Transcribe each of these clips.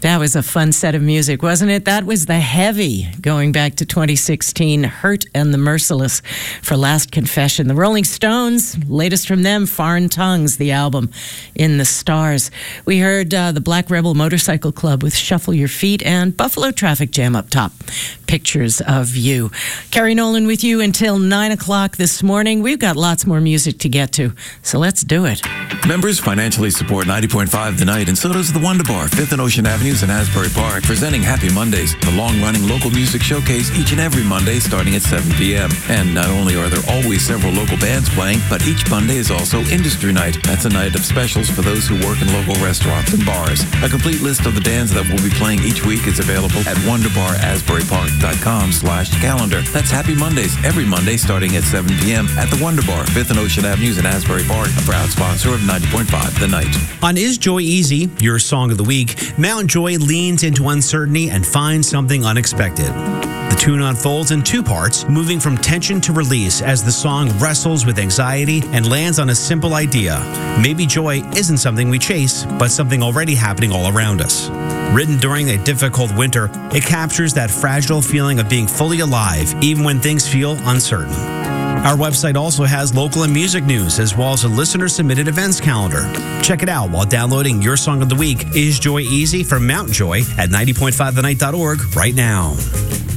That was a fun set of music, wasn't it? That was The Heavy, going back to 2016, Hurt and the Merciless for Last Confession. The Rolling Stones, latest from them, Foreign Tongues, the album, In the Stars. We heard the Black Rebel Motorcycle Club with Shuffle Your Feet and Buffalo Traffic Jam up top, Pictures of You. Carrie Nolan with you until 9 o'clock this morning. We've got lots more music to get to, so let's do it. Members financially support 90.5 The Night, and so does the Wonder Bar, 5th and Ocean Avenues in Asbury Park, presenting Happy Mondays, the long-running local music showcase each and every Monday starting at 7 p.m. And not only are there always several local bands playing, but each Monday is also Industry Night. That's a night of specials for those who work in local restaurants and bars. A complete list of the bands that will be playing each week is available at wonderbarasburypark.com/calendar. That's Happy Mondays, every Monday starting at 7 p.m. at the Wonder Bar, 5th and Ocean Avenues in Asbury Park, a proud sponsor of 90.5 The Night. On Is Joy Easy, your song of the week, Mount Joy leans into uncertainty and finds something unexpected. The tune unfolds in two parts, moving from tension to release as the song wrestles with anxiety and lands on a simple idea. Maybe joy isn't something we chase, but something already happening all around us. Written during a difficult winter, it captures that fragile feeling of being fully alive, even when things feel uncertain. Our website also has local and music news, as well as a listener-submitted events calendar. Check it out while downloading your song of the week, Is Joy Easy, from Mount Joy at 90.5thenight.org right now.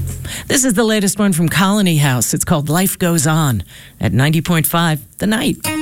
This is the latest one from Colony House. It's called Life Goes On at 90.5 The Night.